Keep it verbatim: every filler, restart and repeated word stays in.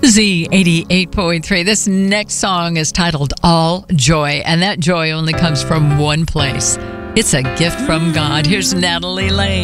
Z eighty-eight point three. This next song is titled All Joy, and that joy only comes from one place. It's a gift from God. Here's Natalie Lane.